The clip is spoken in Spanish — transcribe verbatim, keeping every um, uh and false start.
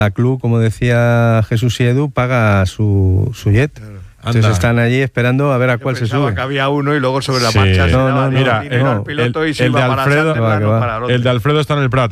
La club, como decía Jesús y Edu, paga su, su jet. Claro. Entonces Anda. están allí esperando a ver a Yo cuál se pensaba sube. que había uno y luego sobre la Sí. marcha se No, daba no, dinero mira, al el- piloto y se el iba de para Alfredo- Sunderland que o va. para Londres. El de Alfredo está en el Prat.